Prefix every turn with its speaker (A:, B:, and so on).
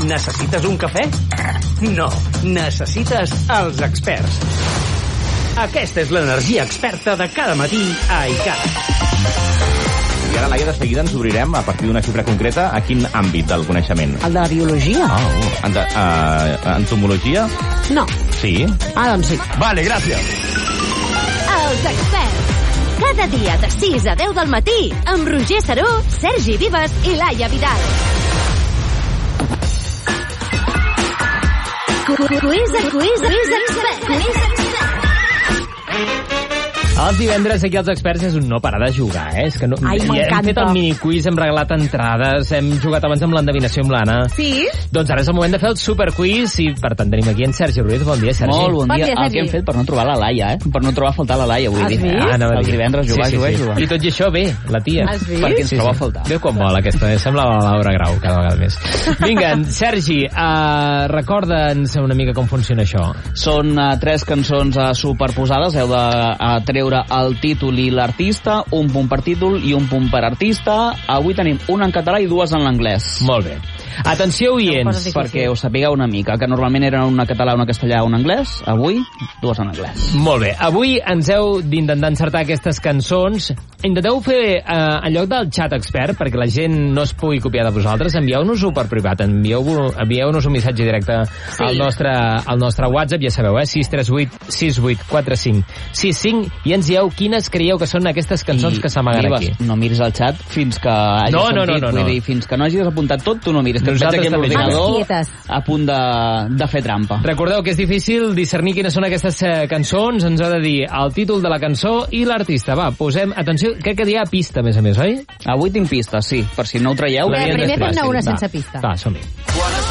A: Necessites un cafè? No, necessites els experts. Aquesta és l'energia experta de cada matí a ICAT.
B: I ara, Laia, de seguida ens obrirem, a partir d'una xifra concreta, a quin àmbit del coneixement?
C: El de la biologia?
B: Entomologia?
C: No.
B: Sí?
C: Doncs sí.
B: Vale, gràcies.
D: Els experts. Cada dia de 6 a 10 del matí amb Roger Saró, Sergi Vives i Laia Vidal. Quiz expert.
E: Els divendres aquí als experts és un no parar de jugar, És que no...
C: Ai, m'encanta.
E: Hem fet el miniquiz, hem regalat entrades, hem jugat abans amb l'endevinació amb l'Anna.
C: Sí?
E: Doncs ara és el moment de fer el superquiz i, per tant, tenim aquí en Sergi Ruiz. Bon dia, Sergi.
F: Molt bon dia.
C: Sergi.
F: El que hem fet per no trobar la Laia, Per no trobar a faltar la Laia, vull dir.
E: Els
F: divendres jugar.
E: I tot i això, bé, la tia.
C: Has vist?
F: Perquè ens troba a faltar.
E: Veu com vol aquesta, sembla la Laura Grau cada vegada més. Vinga, Sergi, recorda'ns una mica com funciona això.
F: Són 3 cançons superposades, heu de treure el títol i l'artista, un punt per títol i un punt per artista. Avui tenim una en català i 2 en l'anglès.
E: Molt bé. Atenció, oients,
F: perquè us sapigueu una mica, que normalment eren una català, una castellà, un anglès. Avui, 2 en anglès.
E: Molt bé. Avui ens heu d'intentar encertar aquestes cançons. Intenteu fer, en lloc del xat expert, perquè la gent no es pugui copiar de vosaltres, envieu-nos-ho per privat. Envieu-nos un missatge directe al nostre WhatsApp, ja sabeu, 638 6845 65, i ens dieu quines creieu que són aquestes cançons que s'amaguen aquí.
F: No miris el xat fins que hagis sentit. Vull dir, fins que no hagis apuntat tot, tu no miris. Que et veig aquí amb l'ordinador a punt de fer trampa.
E: Recordeu que és difícil discernir quines són aquestes cançons. Ens ha de dir el títol de la cançó i l'artista. Va, posem... Atenció, crec que hi ha pista, a més a més, oi?
F: Avui tinc pista, sí. Per si no ho traieu...
C: Primer fem-ne una sense pista.
E: Va, som-hi.